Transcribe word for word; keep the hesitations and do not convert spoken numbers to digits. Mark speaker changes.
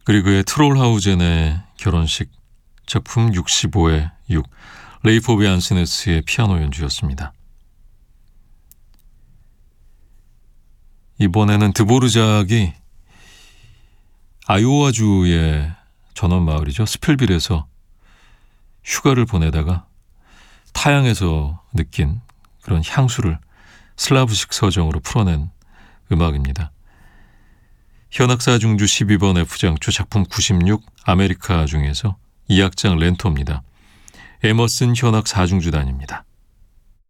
Speaker 1: 그리그의 트롤하우젠의 결혼식, 작품 육십오의 육, 레이포비 안스네스의 피아노 연주였습니다. 이번에는 드보르작이 아이오와주의 전원 마을이죠, 스펠빌에서 휴가를 보내다가 타향에서 느낀 그런 향수를 슬라브식 서정으로 풀어낸 음악입니다. 현악사중주 십이 번 F장조 작품 구십육 아메리카 중에서 이 악장 렌토입니다. 에머슨 현악 사중주단입니다.